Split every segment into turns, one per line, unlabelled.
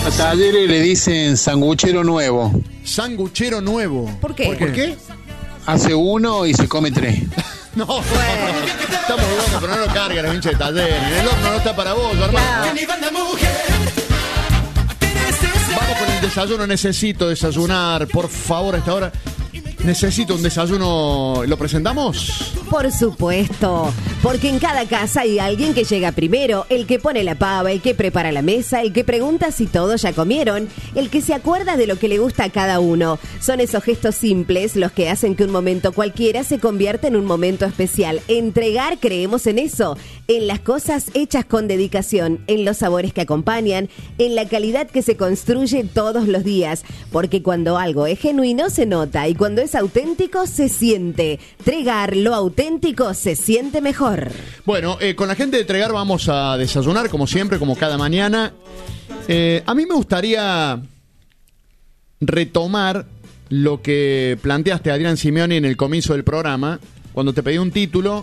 A Talleres le dicen sanguchero nuevo.
Sanguchero nuevo.
¿Por qué?
¿Por qué?
Hace uno y se come tres.
No, está muy bueno, pero no lo carga la hincha de Talleres. El horno no está para vos, hermano.
Claro.
Vamos con el desayuno. Necesito desayunar, por favor, a esta hora. Necesito un desayuno. ¿Lo presentamos?
Por supuesto, porque en cada casa hay alguien que llega primero, el que pone la pava, el que prepara la mesa, el que pregunta si todos ya comieron, el que se acuerda de lo que le gusta a cada uno. Son esos gestos simples los que hacen que un momento cualquiera se convierta en un momento especial. Entregar, creemos en eso, en las cosas hechas con dedicación, en los sabores que acompañan, en la calidad que se construye todos los días, porque cuando algo es genuino se nota y cuando es auténtico se siente. Tregar, lo auténtico se siente mejor.
Bueno, con la gente de Tregar vamos a desayunar, como siempre, como cada mañana. A mí me gustaría retomar lo que planteaste, Adrián Simeoni, en el comienzo del programa. Cuando te pedí un título,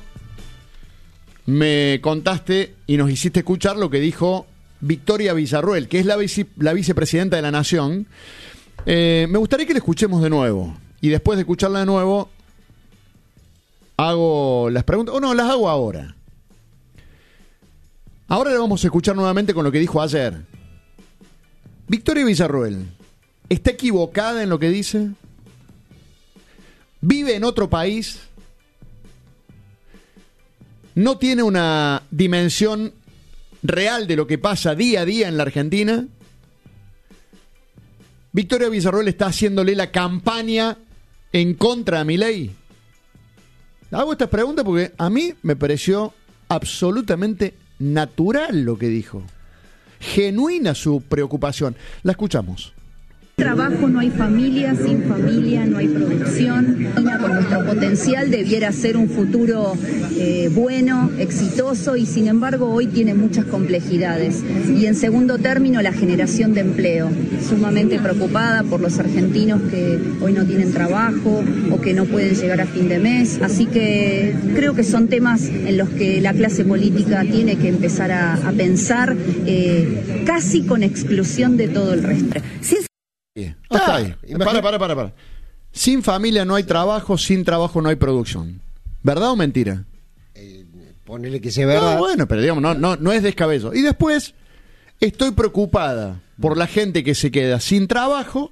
me contaste y nos hiciste escuchar lo que dijo Victoria Villarruel, que es la vicepresidenta de la Nación. Me gustaría que la escuchemos de nuevo. Y después de escucharla de nuevo, hago las preguntas. O no, las hago ahora. Ahora la vamos a escuchar nuevamente con lo que dijo ayer. Victoria Villarruel, ¿está equivocada en lo que dice? ¿Vive en otro país? ¿No tiene una dimensión real de lo que pasa día a día en la Argentina? ¿Victoria Villarruel está haciéndole la campaña en contra de Milei? Hago estas preguntas porque a mí me pareció absolutamente natural lo que dijo. Genuina su preocupación. La escuchamos.
Trabajo, no hay familia, sin familia no hay producción. Con nuestro potencial debiera ser un futuro bueno, exitoso, y sin embargo hoy tiene muchas complejidades. Y en segundo término, la generación de empleo. Sumamente preocupada por los argentinos que hoy no tienen trabajo o que no pueden llegar a fin de mes. Así que creo que son temas en los que la clase política tiene que empezar a pensar, casi con exclusión de todo el resto.
Está ahí. Para. Sin familia no hay trabajo, sin trabajo no hay producción. ¿Verdad o mentira?
Ponele que sea verdad.
No, bueno, pero digamos, no es descabello. Y después, estoy preocupada por la gente que se queda sin trabajo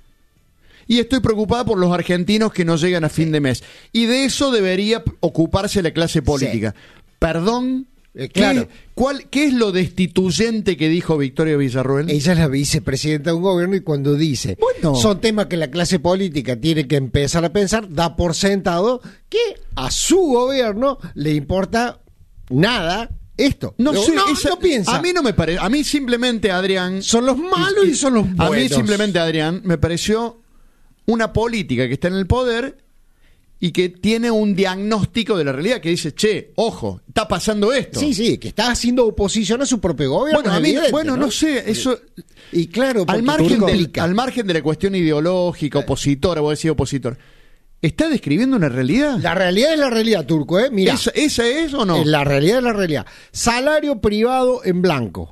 y estoy preocupada por los argentinos que no llegan a fin de mes. Y de eso debería ocuparse la clase política. Perdón.
Claro.
¿Qué es lo destituyente que dijo Victoria Villarruel?
Ella es la vicepresidenta de un gobierno y cuando dice, son temas que la clase política tiene que empezar a pensar, da por sentado que a su gobierno le importa nada esto.
No
piensa.
A mí no me parece. A mí simplemente, Adrián,
son los malos y son los buenos.
A mí simplemente, Adrián, me pareció una política que está en el poder y que tiene un diagnóstico de la realidad, que dice, che, ojo, está pasando esto.
Sí, que está haciendo oposición a su propio gobierno.
Bueno, a mí, no sé, eso.
Y claro,
al margen de la cuestión ideológica, opositora, vos decís opositor, ¿está describiendo una realidad?
La realidad es la realidad, Turco, Mira.
¿Esa es o no?
La realidad es la realidad. Salario privado en blanco.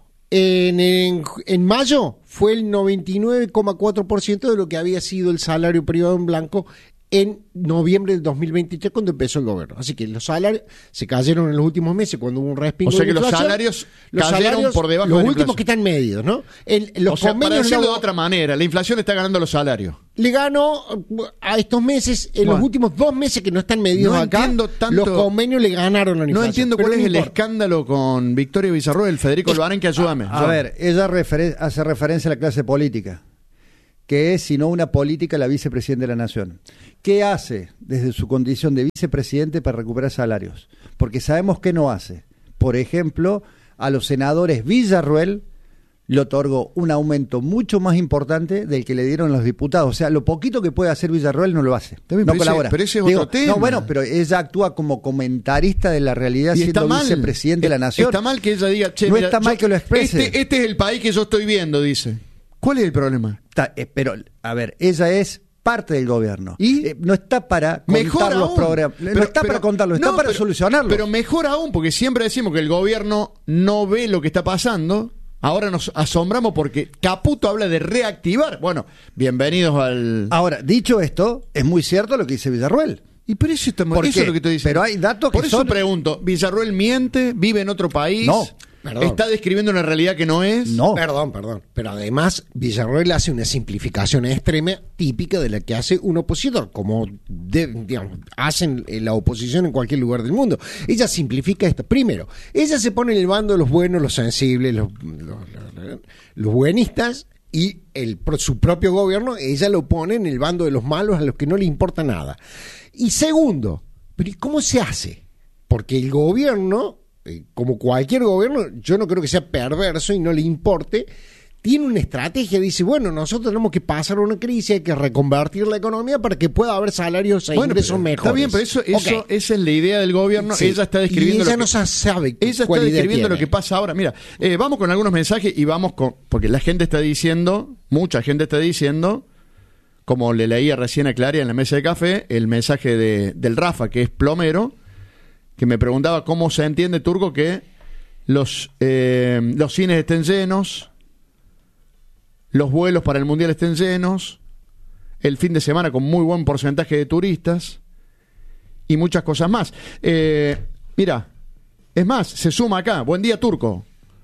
En mayo fue el 99,4% de lo que había sido el salario privado en blanco en noviembre del 2023, cuando empezó el gobierno. Así que los salarios se cayeron en los últimos meses cuando hubo un respingo.
O sea que los salarios cayeron por debajo de la inflación.
Los últimos que están medios, ¿no?
Para decirlo de otra manera, la inflación está ganando los salarios.
Le ganó a estos meses, los últimos 2 meses que no están medidos acá, los convenios le ganaron a la inflación.
No entiendo cuál es el escándalo con Victoria Villarruel. Federico Albarán, que ayúdame.
A ver, ella hace referencia a la clase política, que es, si no una política, la vicepresidenta de la Nación. ¿Qué hace desde su condición de vicepresidente para recuperar salarios? Porque sabemos que no hace. Por ejemplo, a los senadores Villarruel le otorgó un aumento mucho más importante del que le dieron los diputados. O sea, lo poquito que puede hacer Villarruel no lo hace.
También,
no colabora.
Pero ese es otro tema.
No, bueno, pero ella actúa como comentarista de la realidad, siendo vicepresidente de la Nación.
Está mal que ella diga, che,
no está mal que lo exprese.
Este es el país que yo estoy viendo, dice. ¿Cuál es el problema?
Pero, a ver, ella es parte del gobierno.
¿Y?
No está para contar los programas. No está para contarlo, está para solucionarlo.
Pero mejor aún, porque siempre decimos que el gobierno no ve lo que está pasando. Ahora nos asombramos porque Caputo habla de reactivar. Bueno, bienvenidos al...
Ahora, dicho esto, es muy cierto lo que dice Villarruel.
Y por eso, eso es lo que estoy diciendo.
Pero hay datos que
por eso
son...
pregunto, ¿Villarruel miente? ¿Vive en otro país?
No.
Perdón.
¿Está describiendo una realidad que no es?
No.
Perdón. Pero además, Villarroel hace una simplificación extrema típica de la que hace un opositor, como digamos, hacen la oposición en cualquier lugar del mundo. Ella simplifica esto. Primero, ella se pone en el bando de los buenos, los sensibles, los buenistas, y su propio gobierno, ella lo pone en el bando de los malos, a los que no le importa nada. Y segundo, ¿pero cómo se hace? Porque el gobierno, como cualquier gobierno, yo no creo que sea perverso y no le importe, tiene una estrategia, dice, bueno, nosotros tenemos que pasar una crisis, hay que reconvertir la economía para que pueda haber salarios e ingresos mejores.
Está bien, pero eso esa es la idea del gobierno. Sí. Ella está describiendo.
Y ella no sabe.
Ella está describiendo lo que pasa ahora. Mira, vamos con algunos mensajes y vamos con. Porque la gente está diciendo, mucha gente está diciendo, como le leía recién a Claria en la mesa de café, el mensaje del Rafa, que es plomero, que me preguntaba cómo se entiende, Turco, que los cines estén llenos, los vuelos para el Mundial estén llenos, el fin de semana con muy buen porcentaje de turistas y muchas cosas más. Mira, es más, se suma acá. Buen día, Turco.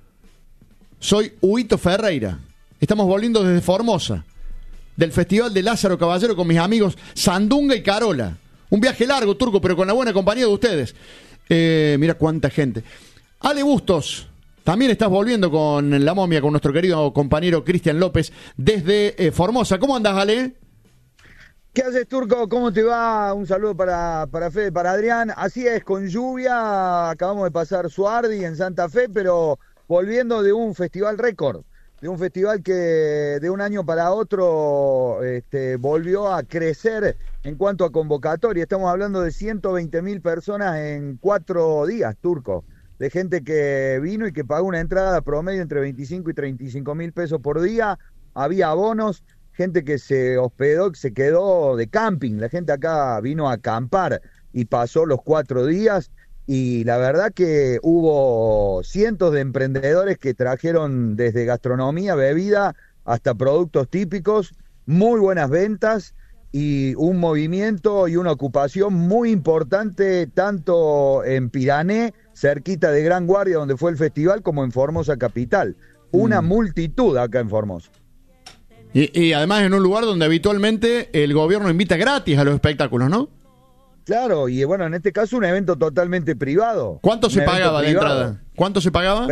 Soy Huito Ferreira. Estamos volviendo desde Formosa, del Festival de Lázaro Caballero con mis amigos Sandunga y Carola. Un viaje largo, Turco, pero con la buena compañía de ustedes. Mira cuánta gente. Ale Bustos, también estás volviendo con La Momia, con nuestro querido compañero Cristian López desde Formosa. ¿Cómo andás, Ale?
¿Qué haces, Turco? ¿Cómo te va? Un saludo para Fede, para Adrián. Así es, con lluvia, acabamos de pasar Suardi en Santa Fe, pero volviendo de un festival récord, de un festival que de un año para otro volvió a crecer en cuanto a convocatoria. Estamos hablando de 120.000 personas en 4 días, Turco, de gente que vino y que pagó una entrada promedio entre 25 y 35 mil pesos por día. Había abonos, gente que se hospedó, que se quedó de camping. La gente acá vino a acampar y pasó los 4 días. Y la verdad que hubo cientos de emprendedores que trajeron desde gastronomía, bebida, hasta productos típicos, muy buenas ventas y un movimiento y una ocupación muy importante tanto en Pirané, cerquita de Gran Guardia, donde fue el festival, como en Formosa capital. Una multitud acá en Formosa.
Y además en un lugar donde habitualmente el gobierno invita gratis a los espectáculos, ¿no?
Claro, y bueno, en este caso un evento totalmente privado.
¿Cuánto se pagaba de entrada? ¿Cuánto se pagaba?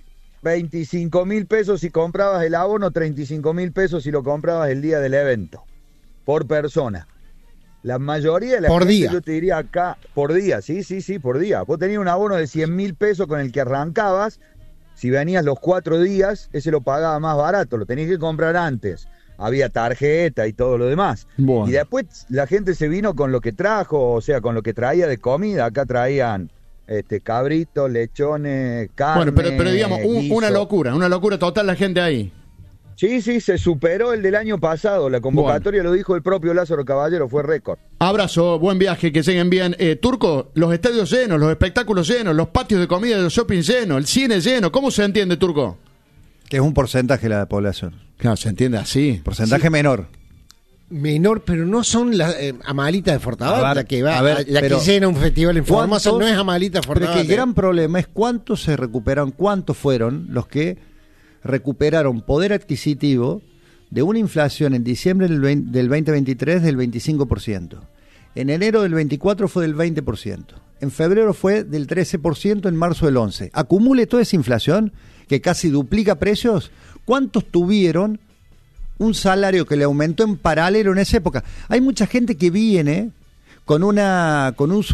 25 mil pesos si comprabas el abono, 35 mil pesos si lo comprabas el día del evento, por persona. La mayoría de la
por
gente,
día.
yo te diría acá, por día, sí, por día. Vos tenías un abono de 100 mil pesos con el que arrancabas, si venías los 4 días, ese lo pagaba más barato, lo tenías que comprar antes. Había tarjeta y todo lo demás. Bueno. Y después la gente se vino con lo que trajo, o sea, con lo que traía de comida. Acá traían cabritos, lechones, carne.
Bueno, pero digamos, una locura total la gente ahí.
Sí, se superó el del año pasado. La convocatoria, lo dijo el propio Lázaro Caballero, fue récord.
Abrazo, buen viaje, que lleguen bien. Turco, los estadios llenos, los espectáculos llenos, los patios de comida de los shopping llenos, el cine lleno. ¿Cómo se entiende, Turco?
Que es un porcentaje de la población.
Claro, se entiende así.
Porcentaje menor.
Menor, pero no son las Amalitas de Fortabat la que va, la
pero,
que llena un festival en Formosa, no es Amalita Fortabat.
Pero que el gran problema es cuántos se recuperaron, cuántos fueron los que recuperaron poder adquisitivo de una inflación en diciembre del 2023 del 25%. En enero del 24 fue del 20%. En febrero fue del 13%, en marzo del 11%. Acumule toda esa inflación, que casi duplica precios. ¿Cuántos tuvieron un salario que le aumentó en paralelo en esa época? Hay mucha gente que viene con un